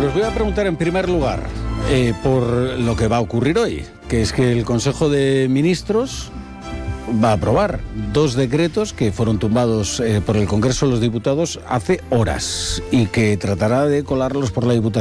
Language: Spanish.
Bueno, les voy a preguntar en primer lugar por lo que va a ocurrir hoy, que es que el Consejo de Ministros va a aprobar 2 decretos que fueron tumbados por el Congreso de los Diputados hace horas y que tratará de colarlos por la Diputación